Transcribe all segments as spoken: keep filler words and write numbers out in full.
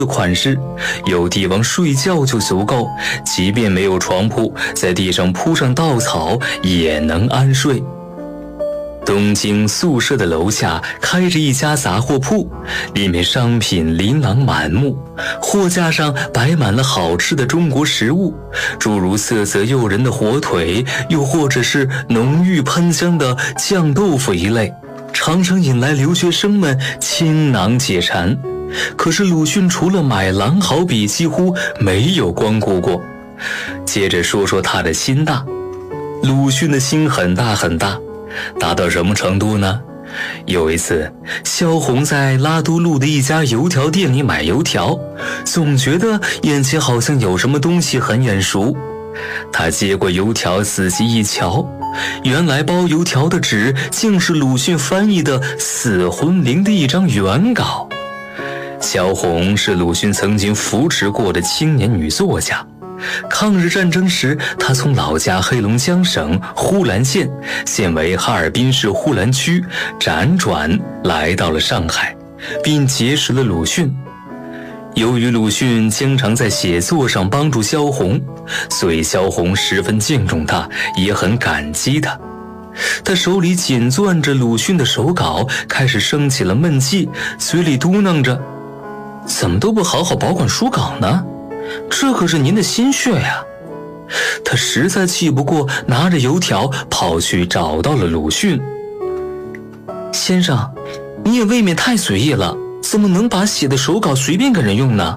款式，有地方睡觉就足够，即便没有床铺，在地上铺上稻草也能安睡。东京宿舍的楼下开着一家杂货铺，里面商品琳琅满目，货架上摆满了好吃的中国食物，诸如色泽诱人的火腿，又或者是浓郁喷香的酱豆腐一类，常常引来留学生们倾囊解馋。可是鲁迅除了买狼毫笔几乎没有光顾过。接着说说他的心大。鲁迅的心很大很大，大到什么程度呢？有一次，萧红在拉都路的一家油条店里买油条，总觉得眼前好像有什么东西很眼熟。他接过油条仔细一瞧，原来包油条的纸竟是鲁迅翻译的《死魂灵》的一张原稿。萧红是鲁迅曾经扶持过的青年女作家。抗日战争时，她从老家黑龙江省呼兰县，现为哈尔滨市呼兰区，辗转来到了上海，并结识了鲁迅。由于鲁迅经常在写作上帮助萧红，所以萧红十分敬重他，也很感激他。他手里紧攥着鲁迅的手稿，开始生起了闷气，嘴里嘟囔着：怎么都不好好保管书稿呢？这可是您的心血呀！他实在气不过，拿着油条跑去找到了鲁迅。先生，你也未免太随意了，怎么能把写的手稿随便给人用呢？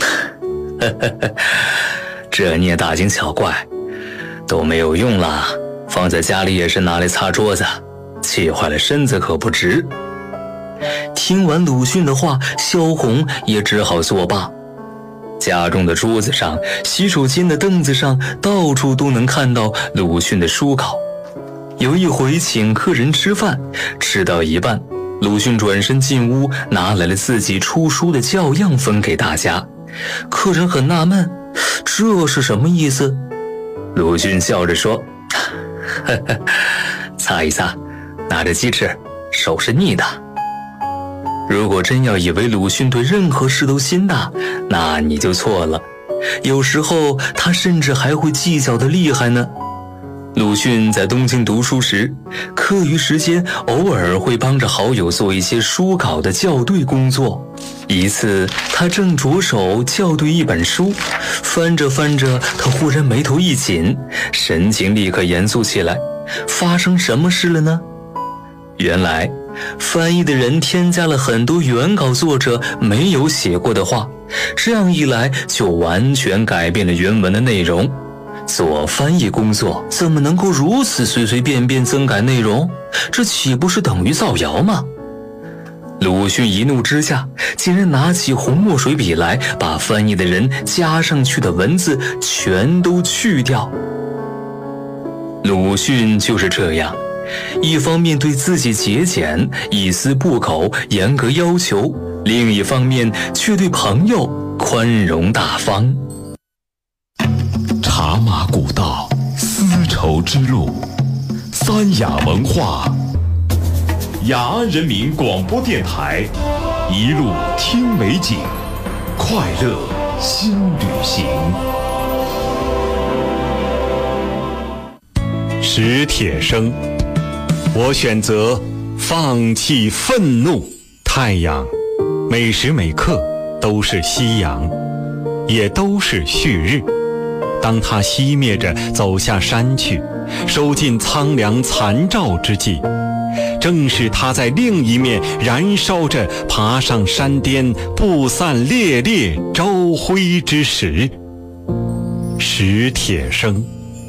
这你也大惊小怪，都没有用了，放在家里也是拿来擦桌子，气坏了身子可不值。听完鲁迅的话，萧红也只好作罢。家中的桌子上、洗手间的凳子上，到处都能看到鲁迅的书稿。有一回请客人吃饭，吃到一半，鲁迅转身进屋，拿来了自己出书的校样分给大家。客人很纳闷，这是什么意思？鲁迅笑着说：呵呵，擦一擦，拿着鸡翅，手是腻的。如果真要以为鲁迅对任何事都心大，那你就错了。有时候他甚至还会计较的厉害呢。鲁迅在东京读书时，课余时间偶尔会帮着好友做一些书稿的校对工作。一次，他正着手校对一本书，翻着翻着，他忽然眉头一紧，神情立刻严肃起来。发生什么事了呢？原来翻译的人添加了很多原稿作者没有写过的话，这样一来就完全改变了原文的内容。做翻译工作怎么能够如此随随便便增改内容？这岂不是等于造谣吗？鲁迅一怒之下，竟然拿起红墨水笔来，把翻译的人加上去的文字全都去掉。鲁迅就是这样，一方面对自己节俭，一丝不苟，严格要求，另一方面却对朋友宽容大方。 茶马古道，丝绸之路，三雅文化，雅安人民广播电台，一路听美景，快乐新旅行。史铁生，我选择放弃愤怒。太阳每时每刻都是夕阳，也都是旭日。当它熄灭着走下山去，收尽苍凉残照之际，正是它在另一面燃烧着爬上山巅，不散烈烈朝晖之时。史铁生。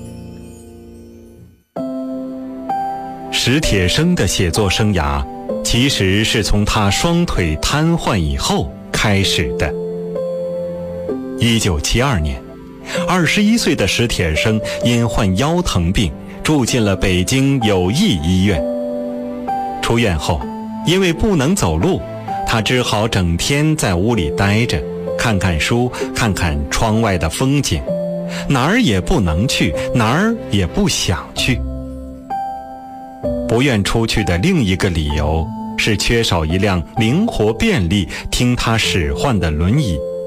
史铁生的写作生涯其实是从他双腿瘫痪以后开始的。一九七二年，二十一岁的史铁生因患腰疼病住进了北京友谊医院。出院后，因为不能走路，他只好整天在屋里待着，看看书，看看窗外的风景，哪儿也不能去，哪儿也不想去。不愿出去的另一个理由是缺少一辆灵活便利、听他使唤的轮椅。